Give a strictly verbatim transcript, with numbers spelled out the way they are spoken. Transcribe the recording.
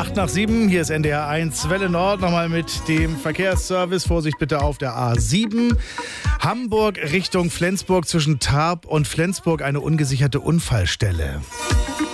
Acht nach sieben, hier ist N D R eins Welle Nord, nochmal mit dem Verkehrsservice. Vorsicht bitte auf der A sieben. Hamburg Richtung Flensburg, zwischen Tarp und Flensburg eine ungesicherte Unfallstelle.